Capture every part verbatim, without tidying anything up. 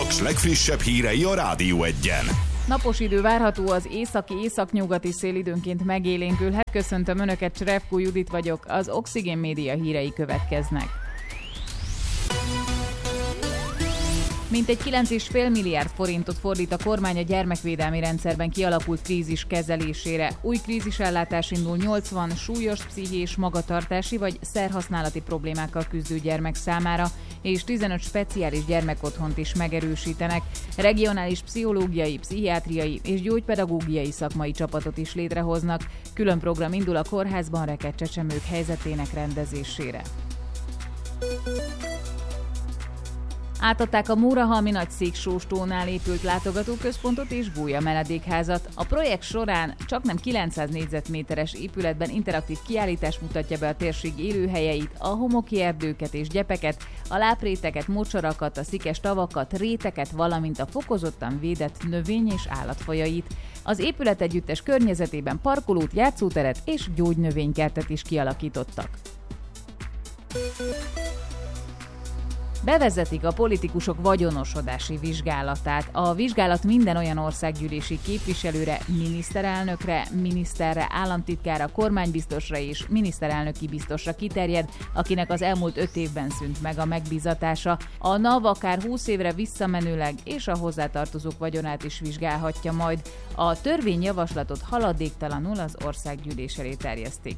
Paks legfrissebb hírei a Rádió Egyen. Napos idő várható, az északi északnyugati szél időnként megélénkülhet. Köszöntöm Önöket, Cserepkó Judit vagyok, az Oxigén Média hírei következnek. Mintegy kilenc egész öt milliárd forintot fordít a kormány a gyermekvédelmi rendszerben kialakult krízis kezelésére. Új krízisellátás indul nyolcvan súlyos pszichés, magatartási vagy szerhasználati problémákkal küzdő gyermek számára, és tizenöt speciális gyermekotthont is megerősítenek. Regionális pszichológiai, pszichiátriai és gyógypedagógiai szakmai csapatot is létrehoznak. Külön program indul a kórházban rekedt csecsemők helyzetének rendezésére. Átadták a Mórahalmi Nagyszéksóstónál épült látogatóközpontot és gólya menedékházat. A projekt során csaknem kilencszáz négyzetméteres épületben interaktív kiállítás mutatja be a térség élőhelyeit, a homoki erdőket és gyepeket, a lápréteket, mocsarakat, a szikes tavakat, réteket, valamint a fokozottan védett növény- és állatfajait. Az épület együttes környezetében parkolót, játszóteret és gyógynövénykertet is kialakítottak. Bevezetik a politikusok vagyonosodási vizsgálatát. A vizsgálat minden olyan országgyűlési képviselőre, miniszterelnökre, miniszterre, államtitkára, kormánybiztosra és miniszterelnöki biztosra kiterjed, akinek az elmúlt öt évben szűnt meg a megbízatása. A NAV akár húsz évre visszamenőleg és a hozzátartozók vagyonát is vizsgálhatja majd. A törvényjavaslatot haladéktalanul az országgyűlés elé terjesztik.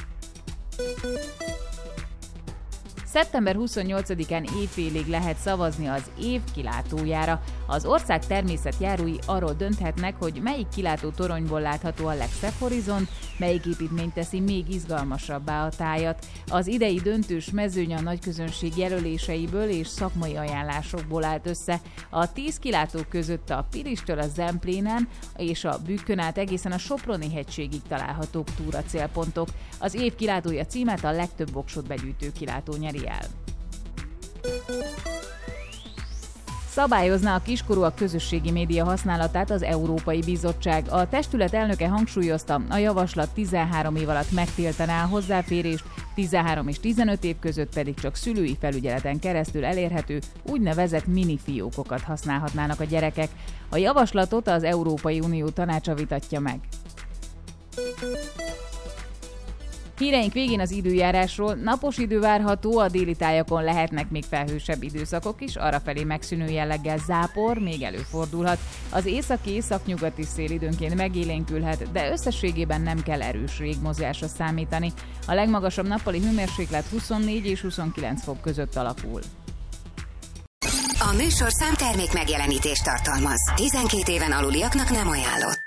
szeptember huszonnyolcadikán éjfélig lehet szavazni az év kilátójára. Az ország természetjárói arról dönthetnek, hogy melyik kilátó toronyból látható a legszebb horizont, melyik építmény teszi még izgalmasabbá a tájat. Az idei döntős mezőny a nagyközönség jelöléseiből és szakmai ajánlásokból állt össze. A tíz kilátó között a Pilistől a Zemplénen és a Bükkön át egészen a Soproni hegységig találhatók túra célpontok. Az év kilátója címet a legtöbb voksot begyűjtő kilátó nyeri el. Szabályozná a kiskorúak közösségi média használatát az Európai Bizottság. A testület elnöke hangsúlyozta, a javaslat tizenhárom év alatt megtiltaná a hozzáférést, tizenhárom és tizenöt év között pedig csak szülői felügyeleten keresztül elérhető úgynevezett minifiókokat használhatnának a gyerekek. A javaslatot az Európai Unió tanácsa vitatja meg. Híreink végén az időjárásról. Napos idő várható, a déli tájakon lehetnek még felhősebb időszakok is, arrafelé megszűnő jelleggel zápor még előfordulhat. Az északi északnyugati szél időnként megélénkülhet, de összességében nem kell erős régmozgásra számítani. A legmagasabb nappali hőmérséklet huszonnégy és huszonkilenc fok között alakul. A műsorszám termék megjelenítést tartalmaz. tizenkét éven aluliaknak nem ajánlott.